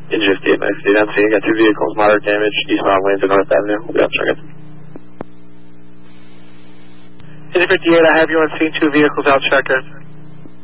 Engine 58, nice to see you. Got 2 vehicles, moderate damage, eastbound lanes at North Avenue. We'll be up check it. Engine 58, I have you on scene, 2 vehicles out checker.